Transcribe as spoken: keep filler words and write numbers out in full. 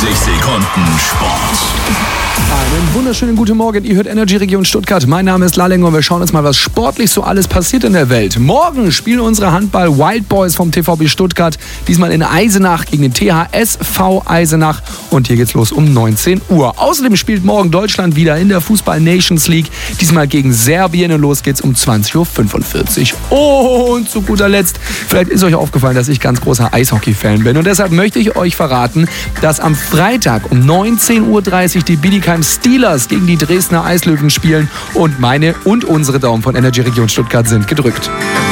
neunzig Sekunden Sport. Einen wunderschönen guten Morgen, ihr hört Energy Region Stuttgart. Mein Name ist Lalling und wir schauen uns mal, was sportlich so alles passiert in der Welt. Morgen spielen unsere Handball Wild Boys vom T V B Stuttgart, diesmal in Eisenach gegen den T H S V Eisenach und hier geht's los um neunzehn Uhr. Außerdem spielt morgen Deutschland wieder in der Fußball Nations League, diesmal gegen Serbien und los geht's um zwanzig Uhr fünfundvierzig. Und zu guter Letzt, vielleicht ist euch aufgefallen, dass ich ganz großer Eishockey-Fan bin und deshalb möchte ich euch verraten, dass am Freitag um neunzehn Uhr dreißig die Bietigheim Steelers gegen die Dresdner Eislöwen spielen und meine und unsere Daumen von Energy Region Stuttgart sind gedrückt.